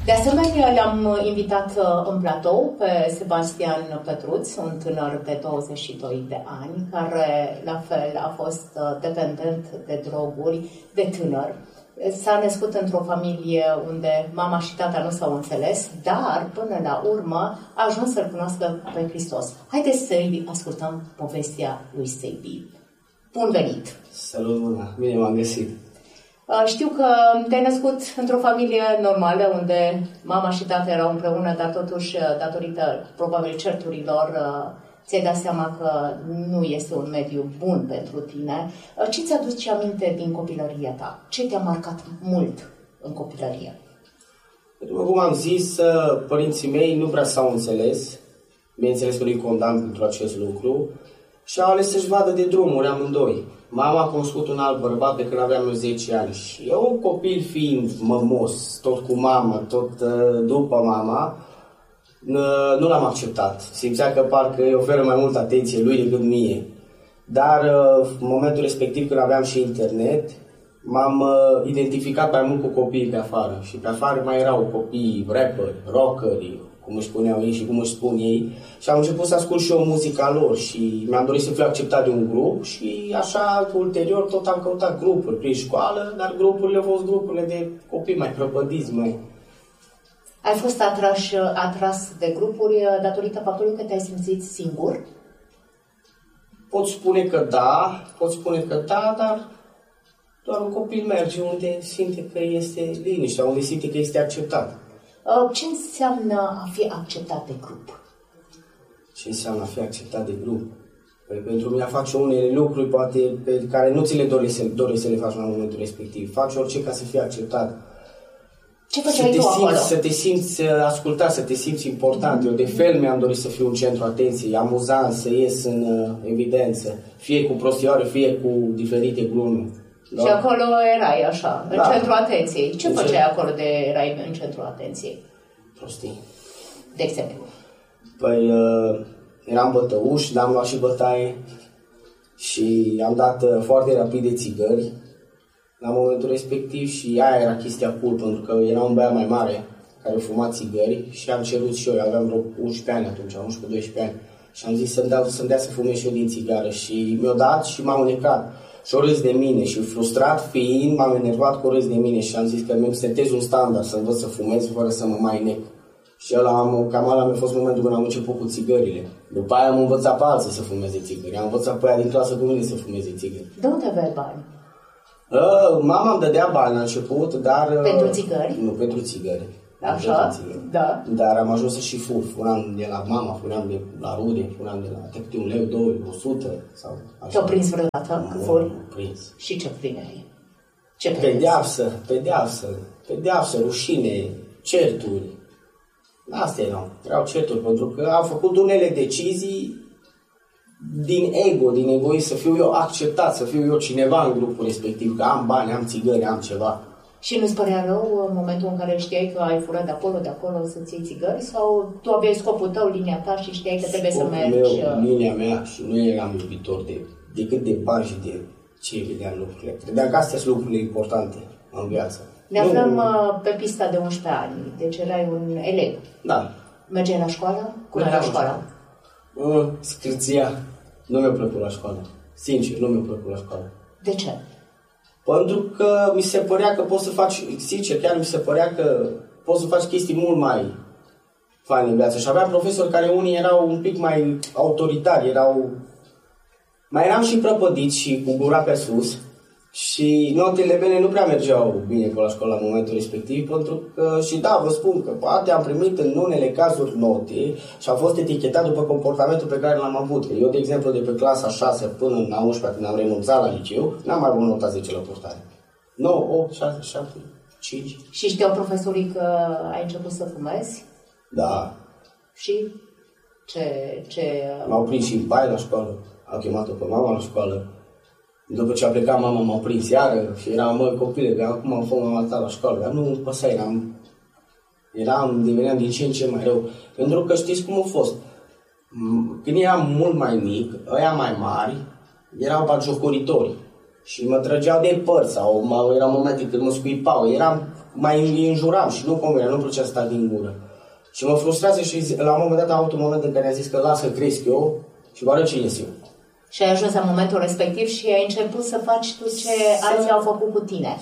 De asemenea, le-am invitat în platou pe Sebastian Petruț, un tânăr de 22 de ani, care la fel a fost dependent de droguri de tânăr. S-a născut într-o familie unde mama și tata nu s-au înțeles, dar până la urmă a ajuns să-L cunoască pe Hristos. Haideți să-i ascultăm povestea lui Sebi. Bun venit! Salut, bună! Bine m-am găsit! Știu că te-ai născut într-o familie normală, unde mama și tata erau împreună, dar totuși, datorită probabil certurilor, ți-ai dat seama că nu este un mediu bun pentru tine. Ce ți-aduce aminte din copilăria ta? Ce te-a marcat mult în copilărie? După cum am zis, părinții mei nu prea s-au înțeles. Bineînțeles că nu-i condamn pentru acest lucru. Și au ales să-și vadă de drumuri amândoi. Mama a cunoscut un alt bărbat de când aveam eu 10 ani. Și eu, copil fiind mămos, tot cu mama, tot după mama, nu l-am acceptat. Simțea că parcă îi oferă mai multă atenție lui decât mie. Dar în momentul respectiv, când aveam și internet, m-am identificat mai mult cu copiii pe afară. Și pe afară mai erau copii rapperi, rockeri, cum își spuneau ei și cum își spun ei. Și am început să ascult și eu muzica lor și mi-am dorit să fiu acceptat de un grup și așa, ulterior, tot am căutat grupuri prin școală, dar grupurile au fost grupurile de copii mai prăpădiți, mai... Ai fost atras de grupuri datorită faptului că te-ai simțit singur? Pot spune că da, dar doar un copil merge unde simte că este liniște, unde simte că este acceptat. Ce înseamnă a fi acceptat de grup? Ce înseamnă a fi acceptat de grup? Păi pentru mine a face unele lucruri poate pe care nu ți le dorești să le faci la momentul respectiv. Faci orice ca să fii acceptat. Ce făceai tu acolo? Să te simți ascultat, să te simți important. Eu de fel mi-am dorit să fiu în centru atenției, amuzant, să ies în evidență. Fie cu prostioare, fie cu diferite glume. Și acolo erai așa, în centrul atenției. Ce făceai acolo de erai în centrul atenției? Prostii. De exemplu? Păi eram bătăuș, dar am luat și bătaie și am dat foarte rapid de țigări la momentul respectiv și aia era chestia cool, pentru că era un băiat mai mare care fuma țigări și am cerut și eu aveam vreo 11 ani atunci, 11-12 ani și am zis să-mi dea să fumez și eu din țigară și mi-o dat și m-am unecat. Și-o râs de mine și frustrat fiind, m-am enervat cu râs de mine și am zis că mi-mi setez un standard să învăț să fumez fără să mă mai nec. Și cam ăla mi-a fost momentul când am început cu țigările. După aia am învățat pe alții să fumeze țigări. Am învățat pe aia din clasă cu mine să fumeze țigări. De unde aveai bani? Mama îmi dădea bani la început, dar... Pentru țigări? Nu, pentru țigări. Așa? Da. Dar am ajuns să și fur. Furam de la mama, furam de la rude, furam de la câte 1 leu, 2, 100 sau așa. Te-au prins vreodată că furi? Prins. Și ce primeai? Pedeapsă, rușine, certuri. Astea erau certuri, pentru că am făcut unele decizii din ego, din egoism, să fiu eu acceptat, să fiu eu cineva în grupul respectiv, că am bani, am țigări, am ceva. Și nu-ți părea rău în momentul în care știai că ai furat de acolo să-ți iei țigări? Sau tu aveai scopul tău, linia ta și știai că trebuie să mergi? Linia mea și nu eram iubitor decât de bani și de ce vedeam lucrurile. Credeam că astea sunt lucrurile importante în viață. Ne aflăm pe pista de 11 ani, deci erai un elev. Da. Mergeai la școală? Cum era școala? Scârția. Nu mi-a plăcut la școală. Sincer, nu mi-a plăcut la școală. De ce? Pentru că mi se părea că poți să faci, sincer, chiar mi se părea că poți să faci chestii mult mai faine în viață. Și aveam profesori care unii erau un pic mai autoritari, mai eram și prăpădiți și cu gura pe sus. Și notele mele nu prea mergeau bine pe la școală la momentul respectiv, pentru că, și da, vă spun că poate am primit în unele cazuri note și am fost etichetat după comportamentul pe care l-am avut. Eu, de exemplu, de pe clasa 6 până în 11, când am renunțat la liceu, n-am mai avut nota 10 la portare. 9, 8, 6, 7, 5. Și știau profesorii că ai început să fumezi? Da. Și ce... M-au prins și în bai la școală, au chemat-o pe mama la școală. După ce a plecat mama, m-a prins iară și eram, copile, că acum am fost mama ta la școală, dar nu păsa, deveneam din ce în ce mai rău. Pentru că știți cum a fost. Când eram mult mai mic, ăia mai mari erau batjocoritori și mă trăgeau de păr sau erau momente când mă scuipau. Eram mai îi înjuram și nu convenea, nu plăcea să stai din gură. Și mă frustrează și la un moment dat a avut un moment în care am zis că las că cresc eu și vă arăt ce ies eu. Și ai ajuns la momentul respectiv și ai început să faci tu ce alții au făcut cu tine.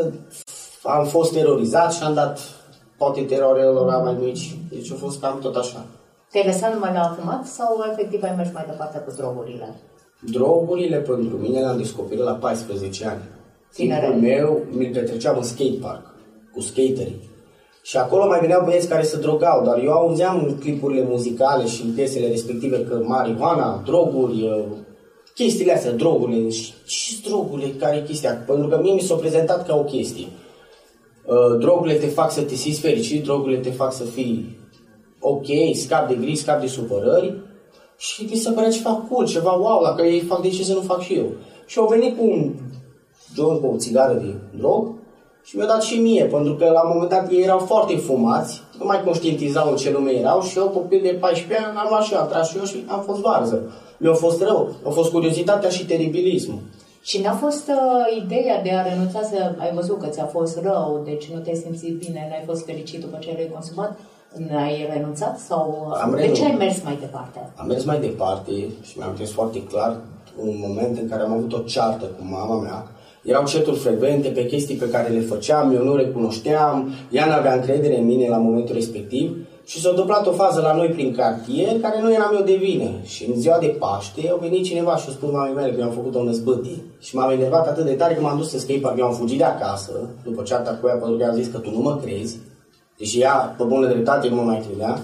Am fost terorizat și am dat poate terorelor mai mici, deci a fost cam tot așa. Te-ai lăsat numai la fumat sau efectiv ai mers mai departe cu drogurile? Drogurile pentru mine le-am descoperit la 14 ani. Timpul meu mi-l petreceam în skatepark cu skaterii. Și acolo mai veneau băieți care se drogau, dar eu auzeam în clipurile muzicale și în piesele respective că marihuana, droguri, chestiile astea, drogurile. Și drogurile, care e chestia? Pentru că mie mi s-a prezentat ca o chestie. Drogurile te fac să te simți fericit, drogurile te fac să fii ok, scapi de griji, scapi de supărări. Și mi se părea ceva cool, ceva wow, dacă ei fac, de ce să nu fac și eu? Și au venit cu un joint, cu o țigară de drog și mi-a dat și mie, pentru că la un moment dat ei erau foarte fumați, nu mai conștientizau în ce lume erau și eu, copil de 14 ani, am luat și eu, am tras și eu și am fost varză. Mi-a fost rău, a fost curiozitatea și teribilismul. Și n-a fost ideea de a renunța să ai văzut că ți-a fost rău, deci nu te-ai simțit bine, n-ai fost fericit după ce l-ai consumat? N-ai renunțat sau de ce ai mers mai departe? Am mers mai departe și mi-am înțeles foarte clar un moment în care am avut o ceartă cu mama mea. Erau certuri frecvente pe chestii pe care le făceam, eu nu recunoșteam, ea n-avea încredere în mine la momentul respectiv și s-a întâmplat o fază la noi prin cartier care nu eram eu de vină. Și în ziua de Paște au venit cineva și a spus mamei mele că eu am făcut o năzbâtie. Și m-am enervat atât de tare că m-am dus în skatepark, eu am fugit de acasă după cearta cu ea pentru că am zis că tu nu mă crezi. Deși ea, pe bună dreptate, nu mă mai credea.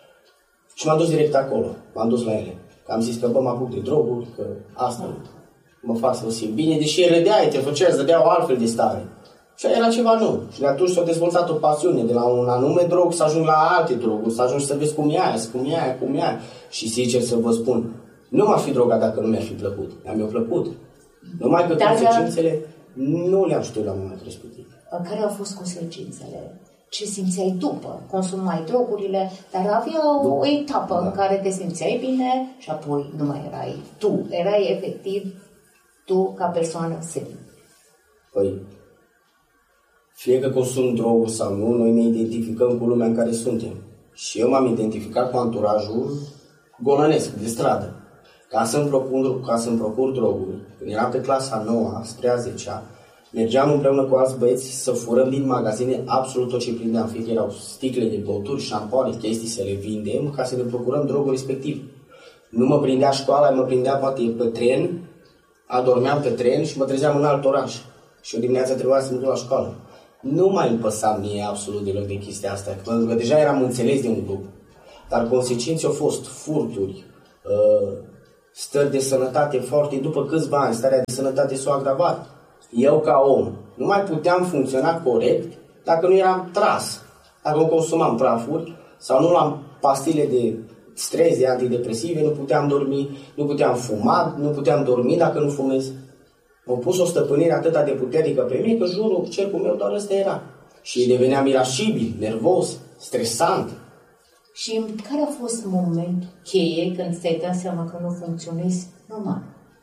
Și m-am dus direct acolo. M-am dus la ele. Că am zis că bă, mă apuc de droguri, că asta mă fac să mă simt bine. Deși el râdea, te făcea, îți dădea o altfel de stare. Și era ceva nou. Și de atunci s-a dezvoltat o pasiune. De la un anume drog să ajung la alte droguri, să ajungi să vezi cum e aia, cum e aia, cum e aia. Și sincer să vă spun, nu m-ar fi drogat dacă nu mi-ar fi plăcut. Mi-a plăcut. Numai că consecințele nu le-am știut la momentul respectiv. Care au fost consecințele? Ce simțeai după? Consumai drogurile, dar avea o etapă în care te simțeai bine și apoi nu mai erai tu. Erai efectiv tu ca persoană serie. Păi, fie că consum droguri sau nu, noi ne identificăm cu lumea în care suntem. Și eu m-am identificat cu anturajul golănesc, de stradă. Ca să-mi procur droguri, când eram pe clasa 9 spre a 10-a, mergeam împreună cu alți băieți să furăm din magazine absolut tot ce prindeam, fie că erau sticle de băuturi, șampoane, chestii să le vindem ca să ne procurăm drogul respectiv. Nu mă prindea școala, mă prindea poate pe tren, adormeam pe tren și mă trezeam în alt oraș. Și o dimineață trebuia să mă duc la școală. Nu mai îmi păsa mie absolut deloc de chestia asta, pentru că deja eram înțeles de un grup. Dar consecințe au fost furturi, stări de sănătate foarte, după câțiva ani, starea de sănătate s-a agravat. Eu ca om nu mai puteam funcționa corect dacă nu eram tras. Dacă nu consumam prafuri sau nu luam pastile de stres, de antidepresive, nu puteam dormi, nu puteam fuma, nu puteam dormi dacă nu fumez. M-a pus o stăpânire atât de puternică pe mine că jurul, cercul meu doar ăsta era. Și deveneam irascibil, nervos, stresant. Și care a fost momentul cheie când ți-ai dat seama că nu funcționezi normal?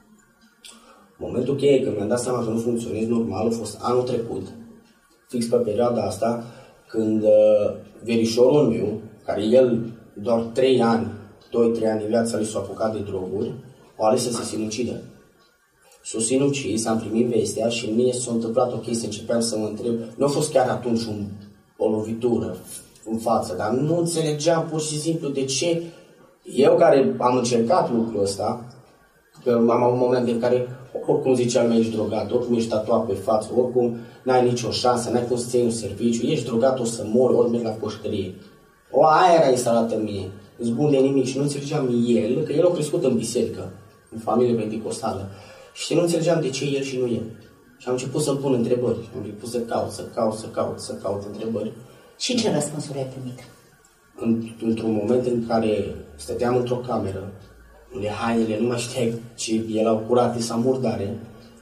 Momentul cheie când mi-am dat seama că nu funcționez normal a fost anul trecut, fix pe perioada asta, când verișorul meu, care el doar 3 ani, 2-3 ani de viața lui s-a apucat de droguri, o ales să se sinucidă. S-a sinucis, am primit vestea și mie s-a întâmplat o chestie, începeam să mă întreb, nu a fost chiar atunci o lovitură în față, dar nu înțelegeam pur și simplu de ce eu care am încercat lucrul ăsta, că am avut momente în care oricum ziceam, ești drogat, oricum ești tatuat pe față, oricum n-ai nicio șansă, n-ai cum să ții un serviciu, ești drogat, o să mori, ori mergi la pușcărie. Aia era instalată în mine, îți bun de nimic și nu înțelegeam el, că el a crescut în biserică, în familie pentecostală. Și nu înțelegeam de ce el și nu el. Și am început să-mi pun întrebări, am început să caut întrebări. Și ce răspunsuri ai primit? Într-un moment în care stăteam într-o cameră, unde hainele nu mai știai ce erau curate sau murdare,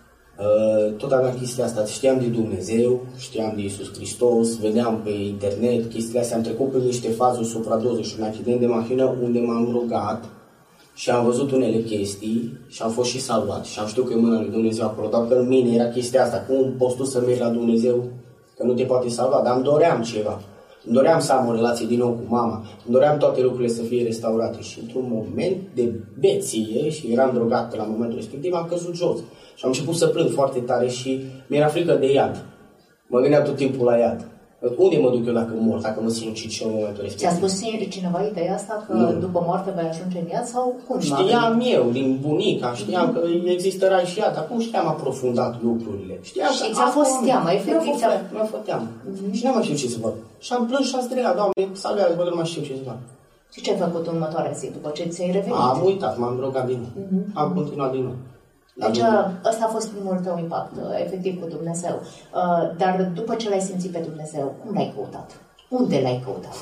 tot aveam chestia asta, știam de Dumnezeu, știam de Iisus Hristos, vedeam pe internet chestiile astea, am trecut pe niște fazuri supradoze și un accident de mașină unde m-am rugat și am văzut unele chestii și am fost și salvat și am știut că e mâna lui Dumnezeu acolo, dar că în mine era chestia asta, cum poți tu să mergi la Dumnezeu, că nu te poate salva, dar îmi doream ceva. Îmi doream să am o relație din nou cu mama, îmi doream toate lucrurile să fie restaurate și într-un moment de beție, și eram drogat la momentul respectiv, am căzut jos și am început să plâng foarte tare și mi-era frică de iad. Mă gândeam tot timpul la iad. Unde mă duc eu dacă mor, dacă mă sinucid în momentul respectiv? Ți-a spus cineva ideea asta, că după moarte vei ajunge în iad sau cum? Știam eu, din bunica, știam că există rai și iad, acum știam aprofundat lucrurile. Știam și ți-a fost teamă, efectiv? Mi-a fost teamă. Și n-am mai știut ce să fac. Și am plâns și am strigat, Doamne, salvează, bă, nu mai știu ce să fac. Și ce ai făcut în următoarea zi, după ce ți-ai revenit? Am uitat, m-am drogat din nou. Am continuat din nou. Deci ăsta a fost primul tău impact, efectiv, cu Dumnezeu. Dar după ce l-ai simțit pe Dumnezeu, cum l-ai căutat? Unde l-ai căutat?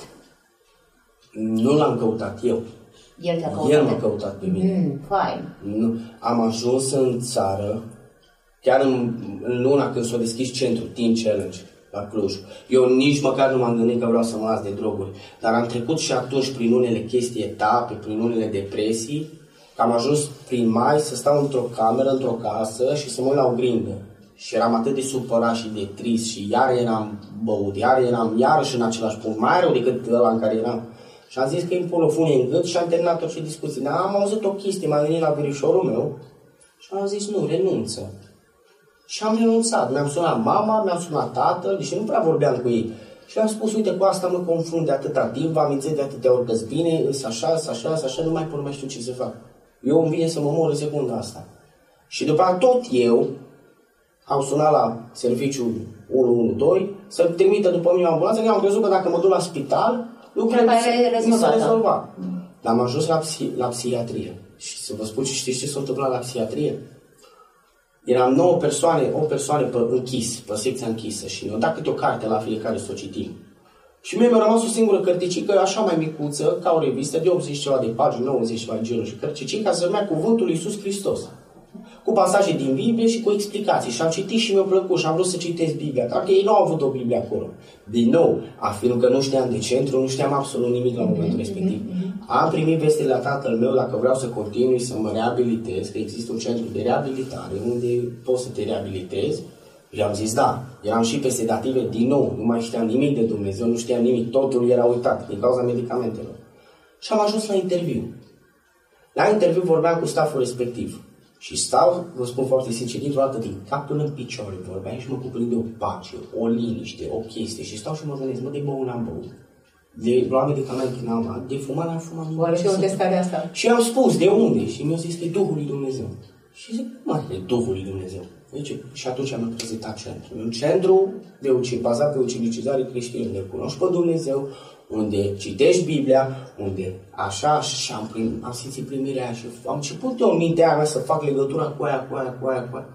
Nu l-am căutat eu. El te-a căutat? El m-a căutat pe mine. Fine. Nu. Am ajuns în țară, chiar în luna când s-a deschis centrul Teen Challenge la Cluj. Eu nici măcar nu m-am gândit că vreau să mă las de droguri. Dar am trecut și atunci prin unele chestii, etape, prin unele depresii. Am ajuns prin mai să stau într-o cameră, într-o casă și să mă uit la oglindă. Și eram atât de supărat și de trist și iar eram băut, iar eram iarăși în același punct, mai rău decât ăla în care eram. Și am zis că îmi pun o funie în gât și am terminat orice discuții. Dar am auzit o chestie, m-am venit la verișorul meu și am zis nu, renunță. Și am renunțat. Mi-am sunat mama, mi-am sunat tatăl, deși nu prea vorbeam cu ei. Și am spus, uite, cu asta mă confrunt de atâta timp, vă amintiți de atâtea ori că-s bine, îs așa, nu mai știu ce să fac. Eu îmi vine să mă mor în secunda asta. Și după aceea tot eu am sunat la serviciul 112 să trimită după mine o ambulanță, că am crezut că dacă mă duc la spital, lucrurile mi s-a rezolvat. Dar am ajuns la psihiatrie. Și să vă spun, știți ce s-a întâmplat la psihiatrie? Eram 9 persoane, 8 persoane pe secția închisă și ne-au dat câte o carte la fiecare să o citim. Și mie mi-a rămas o singură cărticică, așa mai micuță, ca o revistă, de 80 ceva de pagini, 90 ceva de genul și cărticica se numea Cuvântul lui Iisus Hristos. Cu pasaje din Biblie și cu explicații. Și am citit și mi-a plăcut și am vrut să citesc Biblia. Dar ei nu au avut o Biblie acolo. Din nou, afirm că nu știam de centru, nu știam absolut nimic la momentul respectiv. Am primit veste la tatăl meu dacă vreau să continui să mă reabilitez, că există un centru de reabilitare unde poți să te reabilitezi. Și am zis da. Eram și pe sedative din nou, nu mai știam nimic de Dumnezeu, nu știam nimic, totul era uitat din cauza medicamentelor. Și am ajuns la interviu. La interviu vorbeam cu stafful respectiv. Și stau, vă spun foarte sincer, dintr-o dată din cap până în picioare vorbeam și mă cuprinde o pace, o liniște, o chestie și stau și mă gândesc, de băut n-am băut. De luat medicamente n-am, de fumat n-am fumat. Oare și unde stare asta? Și am spus, de unde? Și mi-a zis că e Duhul lui Dumnezeu. Și zic, cum e Duhul lui Dumnezeu? Deci, și atunci am prezentat centru. Un centru bazat pe ucinicizare creștină, unde cunoști pe Dumnezeu, unde citești Biblia, unde așa și am simțit primirea aia și am început eu în mintea mea să fac legătura cu aia.